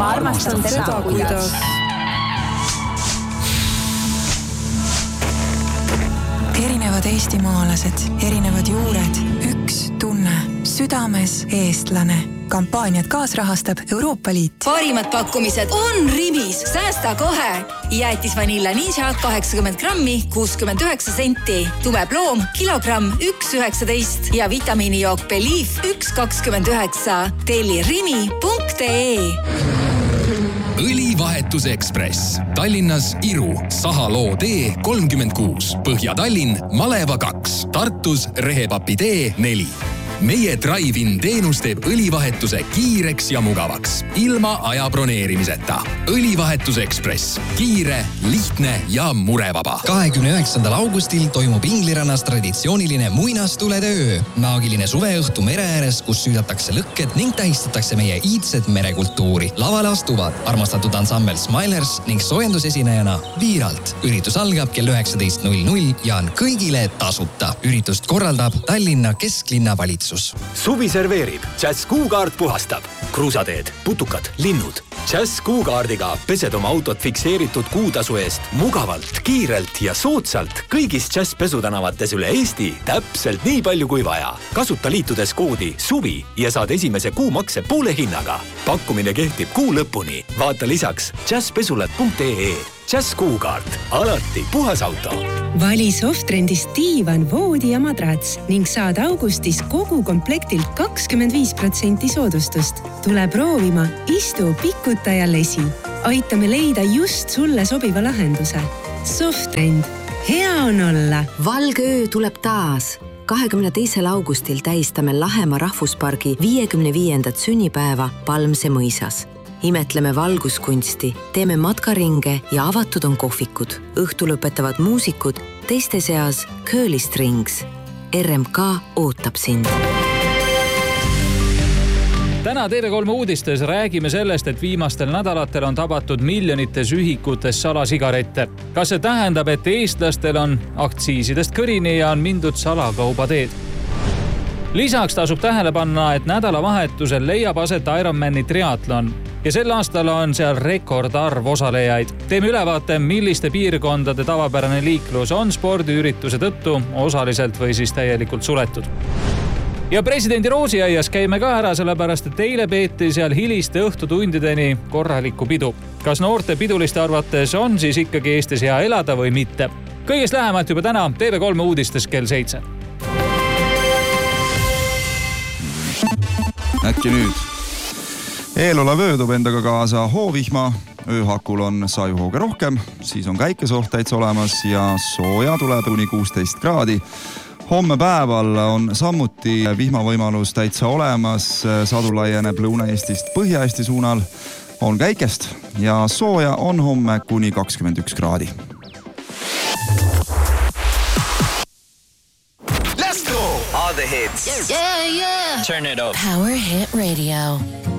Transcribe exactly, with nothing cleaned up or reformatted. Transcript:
ma armastan seda, kuidas. Erinevad eestimaalased, erinevad juured, üks tunne, südames eestlane. Kampaaniat kaasrahastab Euroopa Liit. Parimad pakkumised on Rimis. Säästa kohe. Jäätis vanilla ninja kaheksakümmend grammi, kuuskümmend üheksa senti. Tume ploom, kilogramm üks üheksateist ja vitamiinijook Belief üks kakskümmend üheksa. Telli rimi punkt ee. Õlivahetus Ekspress. Tallinnas Iru, Sahaloo tee kolmkümmend kuus. Põhja-Tallinn, Maleva kaks. Tartus Rehepapi tee neli. Meie Drive-in teenus teeb õlivahetuse kiireks ja mugavaks, ilma aja broneerimiseta. Õlivahetus Ekspress. Kiire, lihtne ja murevaba. kahekümne üheksandal augustil toimub Inglirannas traditsiooniline muinastulede öö. Maagiline suveõhtu mere ääres, kus süüdatakse lõkked ning tähistatakse meie iidset merekultuuri. Lavale astuvad armastatud ansambel Smilers ning soojendusesinejana Viiralt. Üritus algab kell üheksateist null null ja on kõigile tasuta. Üritust korraldab Tallinna kesklinna valitsus. Suvi serveerib, Jazz Kuukaart puhastab. Kruusateed, putukad, linnud. Jazz Kuukaardiga pesed oma autot fikseeritud kuutasu eest mugavalt, kiirelt ja soodsalt kõigis Jazz pesutänavates üle Eesti täpselt nii palju kui vaja. Kasuta liitudes koodi SUVI ja saad esimese kuumakse poole hinnaga. Pakkumine kehtib kuu lõpuni. Vaata lisaks jazzpesulat punkt ee. Jazz Kuukaart. Alati puhas auto. Vali Softrendist diivan, voodi ja madrats ning saad augustis kogu komplektilt kakskümmend viis protsenti soodustust. Tule proovima, istu, pikuta ja lesi. Aitame leida just sulle sobiva lahenduse. Softrend. Hea on olla. Valgöö tuleb taas. kahekümne teisel augustil tähistame Lahemaa rahvuspargi viiekümne viiendat sünnipäeva Palmse mõisas. Imetleme valguskunsti, teeme matkaringe ja avatud on kohvikud. Õhtu lõpetavad muusikud, teiste seas Curly Strings. R M K ootab sind. Täna T V kolme uudistes räägime sellest, et viimastel nädalatel on tabatud miljonites ühikutes salasigarette. Kas see tähendab, et eestlastel on aktsiisidest kõrini ja on mindud salakauba teed? Lisaks tasub tähele panna, et nädalavahetusel leiab aset Ironmani triatlon ja sel aastal on seal rekordarv osalejaid. Teeme ülevaate, milliste piirkondade tavapärane liiklus on spordiürituse tõttu osaliselt või siis täielikult suletud. Ja presidendi roosiaias käime ka ära, sellepärast et eile peeti seal hiliste õhtutundideni korralikku pidu. Kas noorte piduliste arvates on siis ikkagi Eestis hea elada või mitte? Kõigest lähemalt juba täna T V kolme uudistes kell seitse. Äkki nüüd. Eelolev öö toob endaga kaasa hoovihma, ööhakul on sajuhooge rohkem, siis on käikesoht täitsa olemas ja sooja tuleb kuni kuusteist kraadi. Homme päeval on sammuti vihmavõimalus täitsa olemas, sadu laieneb Lõuna-Eestist Põhja-Eesti suunal, on käikest ja sooja on homme kuni kakskümmend üks kraadi. Let's go! All the hits. Yeah, yeah. Turn it up. Power Hit Radio.